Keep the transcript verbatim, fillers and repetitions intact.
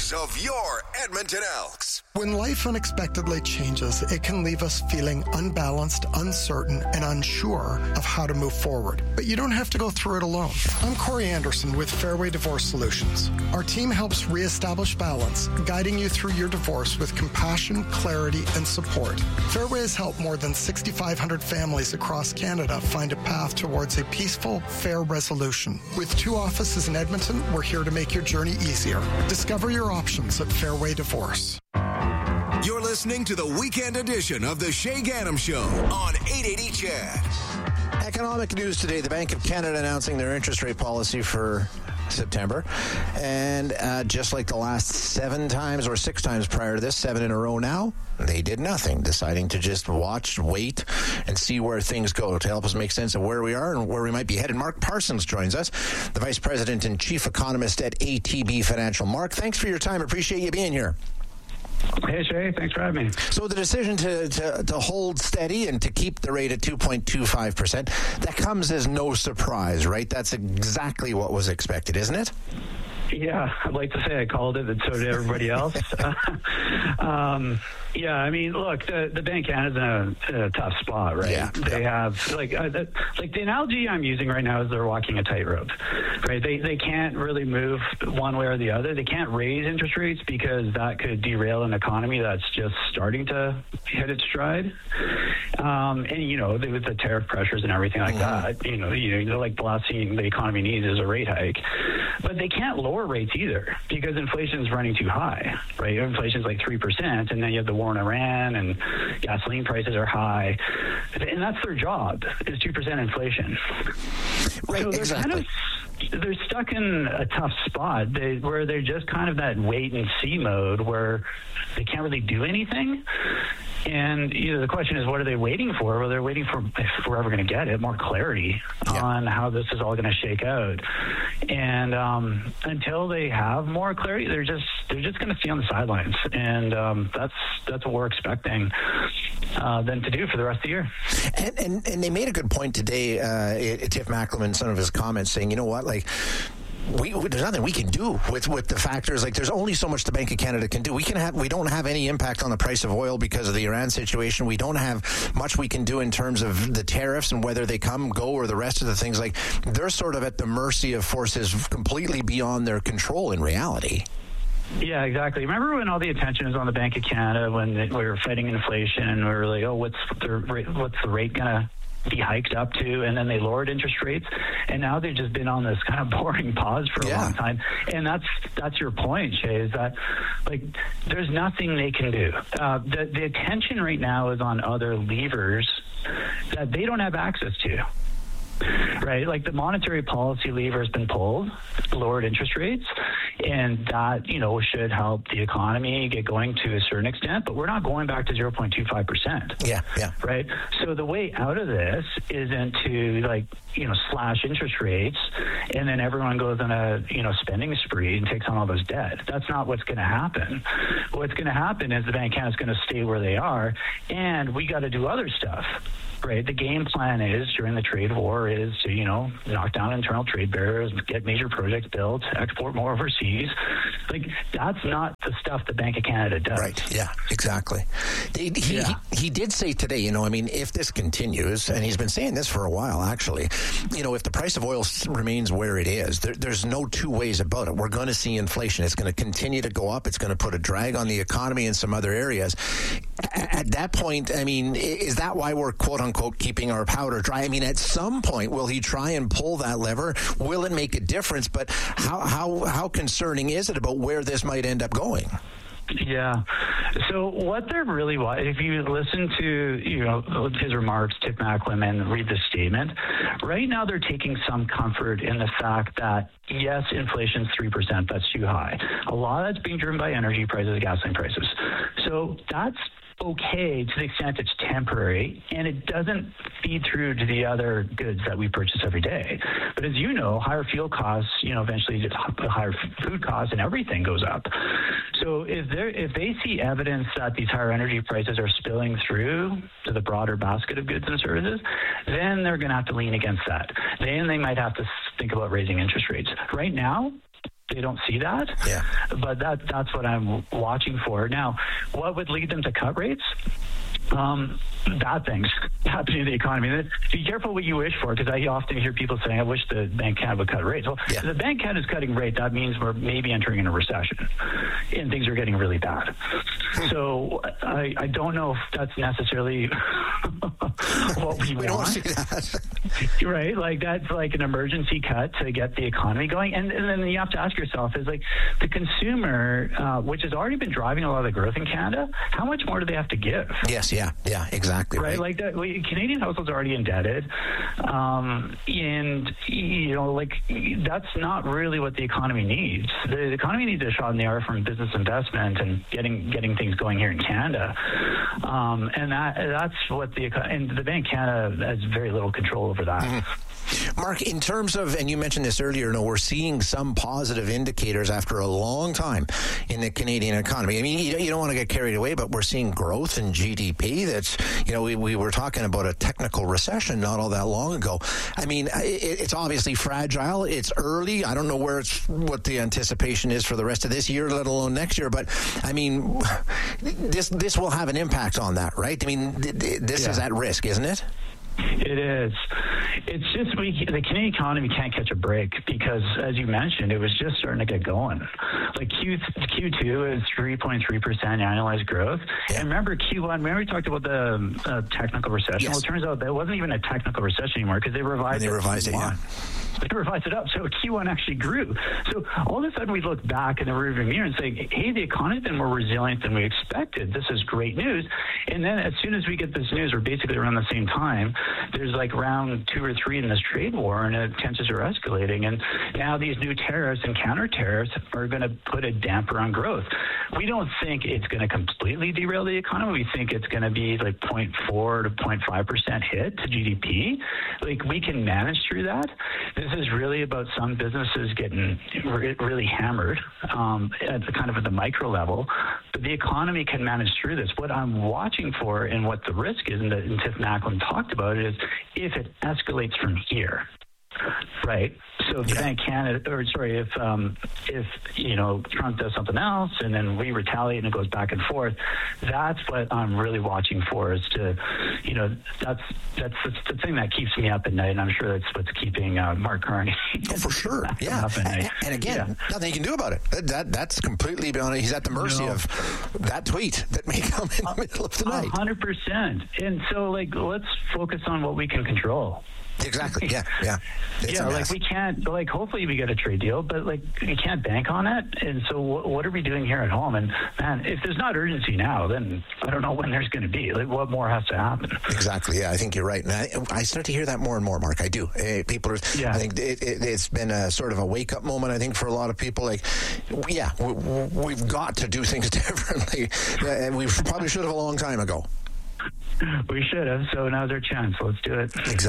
voice of your Edmonton Elks. When life unexpectedly changes, it can leave us feeling unbalanced, uncertain, and unsure of how to move forward. But you don't have to go through it alone. I'm Corey Anderson with Fairway Divorce Solutions. Our team helps reestablish balance, guiding you through your divorce with compassion, clarity, and support. Fairway has helped more than six thousand five hundred families across Canada find a path towards a peaceful, fair resolution. With two offices in Edmonton, we're here to make your journey easier. Discover your options at Fairway Divorce. You're listening to the weekend edition of the Shay Gannam Show on eight eighty C H E D. Economic news today. The Bank of Canada announcing their interest rate policy for September. And uh, just like the last seven times or six times prior to this, seven in a row now, they did nothing, deciding to just watch, wait, and see where things go to help us make sense of where we are and where we might be headed. Mark Parsons joins us, the Vice President and Chief Economist at A T B Financial. Mark, thanks for your time. Appreciate you being here. Hey, Shay. Thanks for having me. So the decision to, to, to hold steady and to keep the rate at two point two five percent, that comes as no surprise, right? That's exactly what was expected, isn't it? Yeah, I'd like to say I called it, but so did everybody else. um, yeah, I mean, look, the, the Bank of Canada's in a, in a tough spot, right? Yeah, they yeah. have, like, uh, the, like the analogy I'm using right now is they're walking a tightrope, right? They they can't really move one way or the other. They can't raise interest rates because that could derail an economy that's just starting to hit its stride. Um, and, you know, with the tariff pressures and everything like mm-hmm. that, you know, you know, like the last thing the economy needs is a rate hike. But they can't lower rates either because inflation is running too high, right? Inflation is like three percent, and then you have the war in Iran, and gasoline prices are high, and that's their job is two percent inflation. Right, so they're exactly. kind of they're stuck in a tough spot they, where they're just kind of that wait and see mode where they can't really do anything. And you know, the question is, what are they waiting for? Well, they're waiting for, if we're ever going to get it, more clarity yeah. on how this is all going to shake out. And um, until they have more clarity, they're just they're just going to stay on the sidelines. And um, that's that's what we're expecting uh, them to do for the rest of the year. And and, and they made a good point today, uh, Tiff Macklem, in some of his comments, saying, you know what, like, We, there's nothing we can do with, with the factors. Like, there's only so much the Bank of Canada can do. We can have we don't have any impact on the price of oil because of the Iran situation. We don't have much we can do in terms of the tariffs and whether they come, go, or the rest of the things. Like, they're sort of at the mercy of forces completely beyond their control in reality. Yeah, exactly. Remember when all the attention was on the Bank of Canada when they, we were fighting inflation and we were like, oh, what's the rate, what's the rate going to be hiked up to, and then they lowered interest rates, and now they've just been on this kind of boring pause for a yeah. long time. And that's that's your point, Shay, is that, like, there's nothing they can do. Uh, the, the attention right now is on other levers that they don't have access to. Right, like the monetary policy lever has been pulled, lowered interest rates, and that, you know, should help the economy get going to a certain extent, but we're not going back to zero point two five percent. Yeah, yeah. Right? So the way out of this isn't to, like, you know, slash interest rates and then everyone goes on a, you know, spending spree and takes on all those debt. That's not what's going to happen. What's going to happen is the Bank of Canada is going to stay where they are, and we got to do other stuff. Right. The game plan is during the trade war is to, you know, knock down internal trade barriers, get major projects built, export more overseas. Like, that's not the stuff the Bank of Canada does. Right. Yeah, exactly. He, he, yeah. he, he did say today, you know, I mean, if this continues, and he's been saying this for a while, actually, you know, if the price of oil remains where it is, there, there's no two ways about it. We're going to see inflation. It's going to continue to go up. It's going to put a drag on the economy in some other areas. At that point, I mean, is that why we're, quote unquote, keeping our powder dry? I mean, at some point, will he try and pull that lever? Will it make a difference? But how how how concerning is it about where this might end up going? Yeah. So what they're really, if you listen to, you know, his remarks, Tiff Macklem, and read the statement, right now they're taking some comfort in the fact that, yes, inflation's three percent. That's too high. A lot of that's being driven by energy prices, gasoline prices. So that's okay to the extent it's temporary, and it doesn't feed through to the other goods that we purchase every day. But as you know, higher fuel costs, you know, eventually just higher food costs and everything goes up. So if they if they see evidence that these higher energy prices are spilling through to the broader basket of goods and services, then they're going to have to lean against that. Then they might have to think about raising interest rates. Right now, they don't see that. Yeah. But that that's what I'm watching for. Now, what would lead them to cut rates? Um, bad things happening to the economy. Be careful what you wish for, because I often hear people saying, I wish the Bank of Canada would cut rates. Well, yeah. if the Bank of Canada is cutting rate, that means we're maybe entering in a recession and things are getting really bad. So I, I don't know if that's necessarily what we, we want. don't want to see that. Right? Like that's like an emergency cut to get the economy going. And, and then you have to ask yourself is like the consumer, uh, which has already been driving a lot of the growth in Canada, how much more do they have to give? Yes, yeah, yeah, exactly. Right, right. like that. We, Canadian households are already indebted, um, and you know, like that's not really what the economy needs. The, the economy needs a shot in the arm from business investment and getting getting things going here in Canada, um, and that that's what the and the Bank of Canada has very little control over that. Mm-hmm. Mark, in terms of, and you mentioned this earlier, no, we're seeing some positive indicators after a long time in the Canadian economy. I mean, you, you don't want to get carried away, but we're seeing growth in G D P. That's, you know, we, we were talking about a technical recession not all that long ago. I mean, it, it's obviously fragile. It's early. I don't know where it's, what the anticipation is for the rest of this year, let alone next year. But I mean, this this will have an impact on that, right? I mean, this yeah. is at risk, isn't it? It is. It's just we the Canadian economy can't catch a break because, as you mentioned, it was just starting to get going. Like Q Q two is three point three percent annualized growth, yeah. and remember Q one. Remember we talked about the uh, technical recession. Yes. Well, it turns out that it wasn't even a technical recession anymore because they revised. And they it revised it. Yeah. They revised it up, so Q one actually grew. So all of a sudden we look back in the rearview mirror and say, hey, the economy's been more resilient than we expected. This is great news. And then as soon as we get this news, we're basically around the same time, there's like round two or three in this trade war, and uh, tensions are escalating. And now these new tariffs and counter tariffs are going to put a damper on growth. We don't think it's going to completely derail the economy. We think it's going to be like zero point four to zero point five percent hit to G D P. Like we can manage through that. This is really about some businesses getting really hammered um, at the kind of at the micro level, but the economy can manage through this. What I'm watching for and what the risk is, and, the, and Tiff Macklem talked about it, is if it escalates from here. Right. So if the yeah. Bank of Canada, or sorry, if um, if you know Trump does something else and then we retaliate and it goes back and forth, that's what I'm really watching for. Is to, you know, that's that's, that's the thing that keeps me up at night, and I'm sure that's what's keeping uh, Mark Carney. Oh, for sure. Yeah. And, and again, yeah. nothing you can do about it. That, that that's completely beyond. He's at the mercy no. of that tweet that may come in the middle of the night. A hundred percent. And so, like, let's focus on what we can control. Exactly. Yeah. Yeah. It's yeah. Like we can't. Like hopefully we get a trade deal, but like we can't bank on it. And so what, what are we doing here at home? And man, if there's not urgency now, then I don't know when there's going to be. Like what more has to happen? Exactly. Yeah. I think you're right. And I, I start to hear that more and more, Mark. I do. Uh, people are. Yeah. I think it, it, it's been a sort of a wake up moment. I think for a lot of people, like, yeah, we, we've got to do things differently. Uh, we probably should have a long time ago. We should have. So now's our chance. Let's do it. Exactly.